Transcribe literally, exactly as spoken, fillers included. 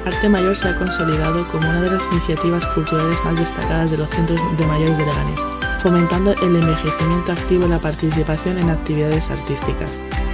Arte Mayor se ha consolidado como una de las iniciativas culturales más destacadas de los centros de mayores de Leganés, fomentando el envejecimiento activo y la participación en actividades artísticas.